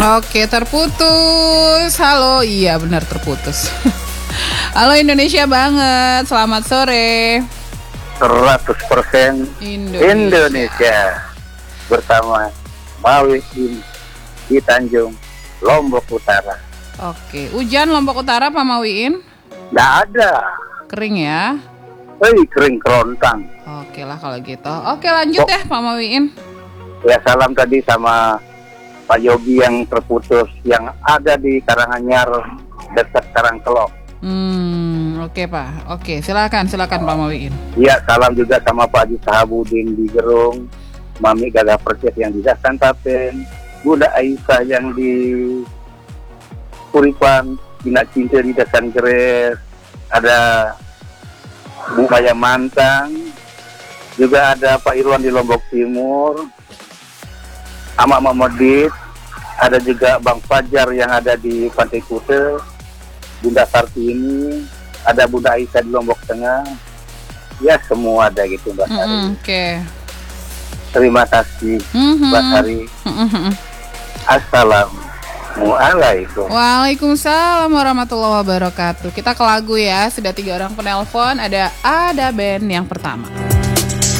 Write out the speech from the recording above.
Oke, terputus. Halo, iya benar terputus. Halo Indonesia banget, selamat sore. 100% Indonesia bersama Mawiin di Tanjung Lombok Utara. Oke, hujan Lombok Utara Pak Mawiin? Nggak ada. Kering ya? Kering kerontang. Oke lah kalau gitu. Oke lanjut ya Pak Mawiin. Ya salam tadi sama Pak Yogi yang terputus yang ada di Karanganyar dekat Karangkelok. Oke Pak. Oke, silakan Pak Mawiin. Ya salam juga sama Pak Haji Sahabudin di Gerung, Mami Gagah Perset yang di Dasan Tapen, Bunda Aisyah yang di Kuripan, Bina Cinta di Dasan Geres, ada Bu Maya Mantang, juga ada Pak Irwan di Lombok Timur, Amak Mamodit, ada juga Bang Fajar yang ada di Pantai Kute, Bunda Sartini, ada Bunda Aisyah di Lombok Tengah. Ya semua ada gitu Mbak Sari. Oke. Terima kasih Mbak Sari. Assalamualaikum. Waalaikumsalam warahmatullahi wabarakatuh. Kita ke lagu ya. Sudah 3 orang penelpon. Ada band yang pertama.